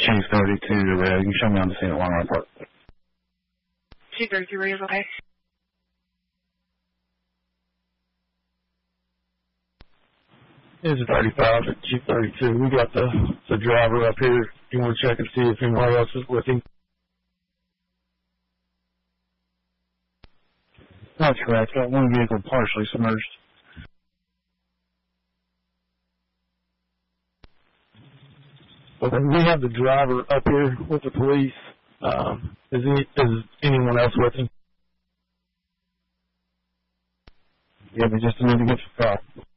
Chief 32 to red. You can show me on the scene at Long Run Park. Chief 32 red is okay. It's 35 at Chief 32. We got the driver up here. You want to check and see if anybody else is with him? That's correct. Got one vehicle partially submerged. Okay, we have the driver up here with the police. Is anyone else with him? Yeah, we just need to get the car.